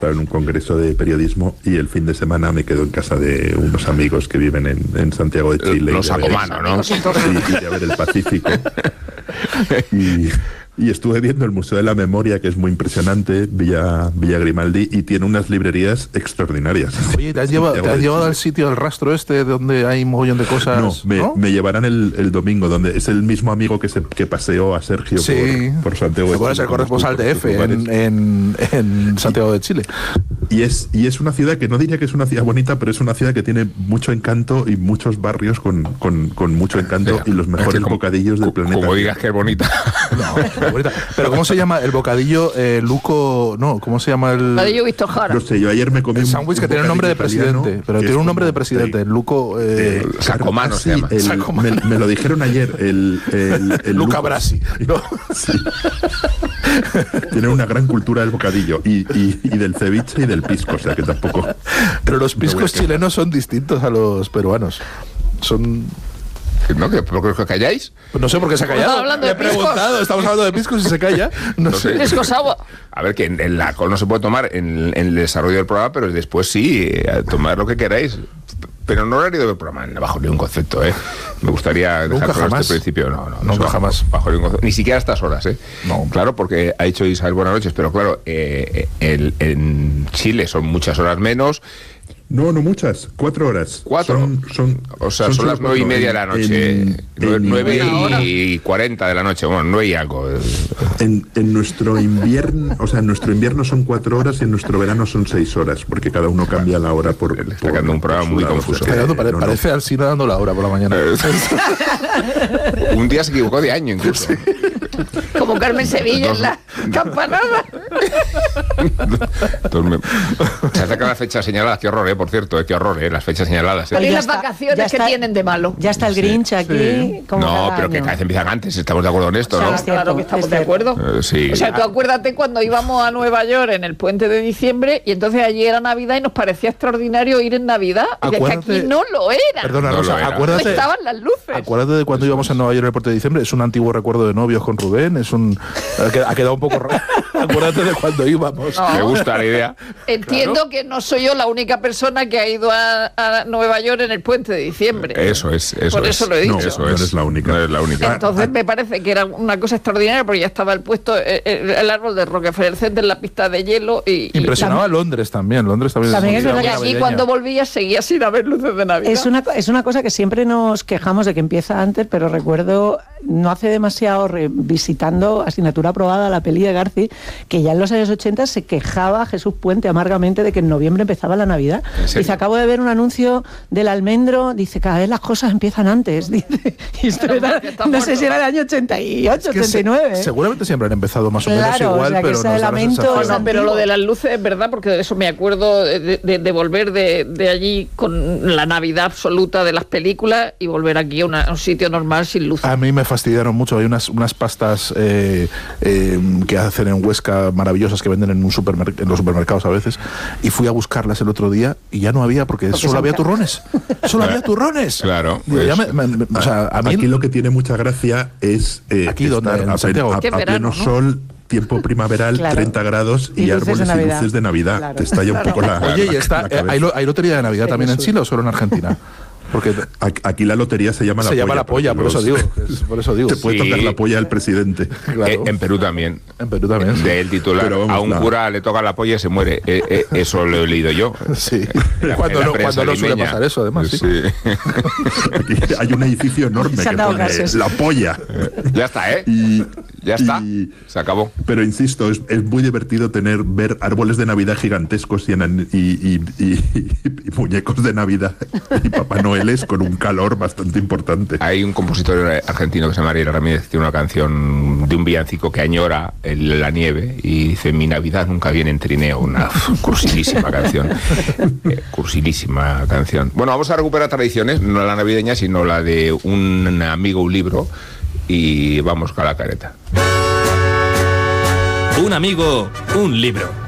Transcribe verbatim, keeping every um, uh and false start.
en un congreso de periodismo y el fin de semana me quedo en casa de unos amigos que viven en, en Santiago de Chile. Los Sacomano, ¿no? Sí, y de ver el Pacífico. Y... Y estuve viendo el Museo de la Memoria, que es muy impresionante, Villa, Villa Grimaldi, y tiene unas librerías extraordinarias. Oye, ¿te has llevado, ¿te has llevado al sitio, al rastro este, donde hay un mogollón de cosas? No, me, ¿no? me llevarán el, el domingo, donde es el mismo amigo que se que paseó a Sergio sí, por, por Santiago de Chile. Es el corresponsal de F en, en, en Santiago de Chile. Y es, y es una ciudad que no diría que es una ciudad bonita, pero es una ciudad que tiene mucho encanto y muchos barrios con, con, con mucho encanto. Mira, y los mejores es que como, bocadillos del planeta. Como digas que es bonita. No, es bonita. Pero ¿cómo se llama el bocadillo eh, Luco? No, ¿cómo se llama el...? Bocadillo Víctor Jara. No sé, yo ayer me comí el un sándwich que tiene un nombre de presidente, pero tiene un nombre de presidente, el Luco... Eh, eh, Sacomano se llama. El, Sacomano. Me, me lo dijeron ayer, el... el, el Luca Luco. Brasi. ¿No? Sí. Tiene una gran cultura del bocadillo y, y, y del ceviche y del pisco, o sea que tampoco... Pero los piscos chilenos son distintos a los peruanos. Son... ¿No? ¿Que, ¿Por qué os calláis? Pues no sé por qué se ha callado. Hablando Me de he preguntado, estamos hablando de piscos y se calla. No, no sé. Piscos agua. A ver, que en, en la alcohol no se puede tomar en, en el desarrollo del programa, pero después sí, eh, tomar lo que queráis. Pero no horario del programa, bajo ningún concepto, ¿eh? Me gustaría dejar claro este principio. No, no, no nunca bajo, jamás. Bajo ningún concepto. Ni siquiera a estas horas, ¿eh? No. Claro, porque ha dicho Isabel buenas noches, pero claro, eh, el, en Chile son muchas horas menos. No, no muchas, cuatro horas. ¿Cuatro? Son, son, o sea, son, son las nueve y media de la noche. En, nueve, en, nueve y cuarenta de la noche, bueno, nueve y algo. En, en nuestro invierno, o sea, en nuestro invierno son cuatro horas y en nuestro verano son seis horas, porque cada uno cambia la hora por... Le está por, quedando un programa muy lado, confuso. O sea, que, pare, no, parece no. Alsina dando la hora por la mañana. Un día se equivocó de año incluso. Sí. Como Carmen Sevilla Dos, en la campanada. Se acercan las fechas señaladas, qué horror, eh, por cierto, eh, qué horror, eh, las fechas señaladas. Eh. ¿Y las vacaciones que tienen de malo? Ya está el Grinch sí, aquí. Sí. Como no, pero año. Que cada vez empiezan antes, estamos de acuerdo en esto, o sea, ¿no? Es claro que estamos de acuerdo. Uh, sí. O sea, tú acuérdate cuando íbamos a Nueva York en el puente de diciembre y entonces allí era Navidad y nos parecía extraordinario ir en Navidad. Y es que aquí no lo era. Perdona, no Rosa, lo era. acuérdate. No estaban las luces. Acuérdate de cuando íbamos a Nueva York en el puente de diciembre. Es un antiguo recuerdo de novios con Rubén. Es un. Ha quedado un poco raro. Acuérdate de cuando íbamos. No. Me gusta la idea. Entiendo claro. que no soy yo la única persona que ha ido a, a Nueva York en el puente de diciembre. Eso es, eso Por es. eso lo he dicho. No, eso no es. eres la única. No eres la única. Entonces me parece que era una cosa extraordinaria porque ya estaba el puesto el, el árbol de Rockefeller Center en la pista de hielo y impresionaba y, Londres también. Londres también. también es verdad y allí cuando volvía seguía sin haber luces de Navidad. Es una es una cosa que siempre nos quejamos de que empieza antes, pero recuerdo no hace demasiado visitando asignatura aprobada la peli de Garci que ya en los años ochenta se quejaba Jesús Puente amargamente de que en noviembre empezaba la Navidad. Dice, acabo de ver un anuncio del almendro, dice, cada vez las cosas empiezan antes. Dice, y esto era, no muerto. sé si era el año ochenta y ocho, es que ochenta y nueve. Se, seguramente siempre han empezado más o claro, menos igual, o sea, pero no lamento, no, pero lo de las luces es verdad, porque de eso me acuerdo de, de, de volver de, de allí con la Navidad absoluta de las películas y volver aquí a, una, a un sitio normal sin luces. A mí me fastidiaron mucho. Hay unas, unas pastas eh, eh, que hacen en Huesca maravillosas que venden en, un supermer- en los supermercados a veces, y fui a buscarlas el otro día y ya no había porque, porque solo había turrones. Solo había turrones. Claro. Digo, ya me, me, me, o sea, a mí aquí lo que tiene mucha gracia es eh, aquí donde, estar en a, Santiago. a, a pleno verano, ¿no? sol, tiempo primaveral, claro. treinta grados y, y árboles y luces de Navidad. Claro. Te estalla un poco la. Oye, la, y está, la eh, ¿hay, lo, ¿hay lotería de Navidad sí, también en Chile o solo en Argentina? Porque aquí la lotería se llama se la llama polla. la polla, por los, eso digo. Es, por eso digo. Te puede sí. tocar la polla al presidente. Claro. Eh, en Perú también. En Perú también. Sí. Del titular, vamos, a un cura le toca la polla y se muere. Eh, eh, eso lo he leído yo. Sí. La, cuando no, cuando no suele pasar eso, además. Sí. sí. Aquí hay un edificio enorme que pone casos. La polla. Ya está, ¿eh? Y, ya está. Y, se acabó. Pero insisto, es, es muy divertido tener ver árboles de Navidad gigantescos y, y, y, y, y muñecos de Navidad y Papá Noeles con un calor bastante importante. Hay un compositor argentino que se llama Ariel Ramírez, tiene una canción de un villancico que añora el, la nieve y dice: mi Navidad nunca viene en trineo. Una cursilísima canción. Eh, cursilísima canción. Bueno, vamos a recuperar tradiciones, no la navideña, sino la de un amigo, un libro, y vamos con la careta. Un amigo, un libro.